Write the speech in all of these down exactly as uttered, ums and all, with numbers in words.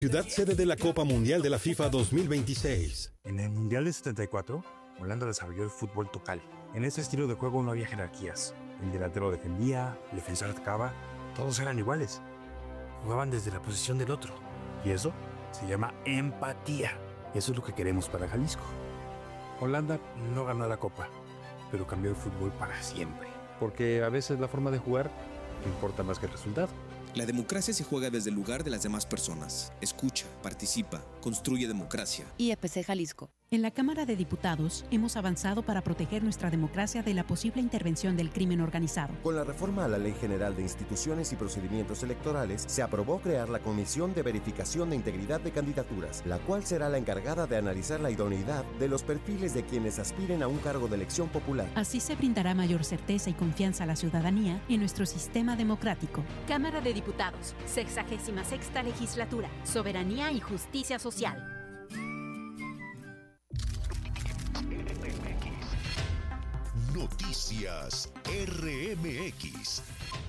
Ciudad sede de la Copa Mundial de la FIFA dos mil veintiséis. En el Mundial de setenta y cuatro, Holanda desarrolló el fútbol total. En este estilo de juego no había jerarquías. El delantero defendía, el defensor atacaba, todos eran iguales. Jugaban desde la posición del otro. Y eso se llama empatía. Eso es lo que queremos para Jalisco. Holanda no ganó la Copa, pero cambió el fútbol para siempre. Porque a veces la forma de jugar importa más que el resultado. La democracia se juega desde el lugar de las demás personas. Escucha, participa, construye democracia. I E P C Jalisco. En la Cámara de Diputados hemos avanzado para proteger nuestra democracia de la posible intervención del crimen organizado. Con la reforma a la Ley General de Instituciones y Procedimientos Electorales, se aprobó crear la Comisión de Verificación de Integridad de Candidaturas, la cual será la encargada de analizar la idoneidad de los perfiles de quienes aspiren a un cargo de elección popular. Así se brindará mayor certeza y confianza a la ciudadanía en nuestro sistema democrático. Cámara de Diputados, sexagésima sexta legislatura, soberanía y justicia social. Noticias R M X.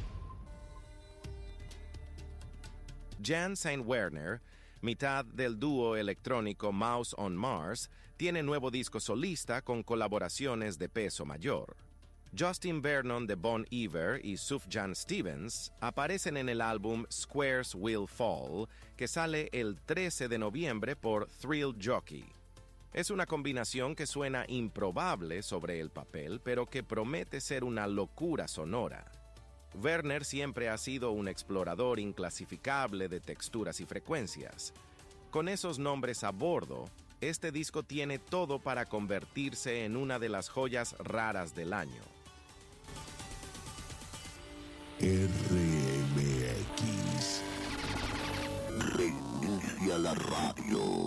Jan Saint Werner, mitad del dúo electrónico Mouse on Mars, tiene nuevo disco solista con colaboraciones de peso mayor. Justin Vernon de Bon Iver y Sufjan Stevens aparecen en el álbum Squares Will Fall, que sale el trece de noviembre por Thrill Jockey. Es una combinación que suena improbable sobre el papel, pero que promete ser una locura sonora. Werner siempre ha sido un explorador inclasificable de texturas y frecuencias. Con esos nombres a bordo, este disco tiene todo para convertirse en una de las joyas raras del año. R M X. Reinicia la radio.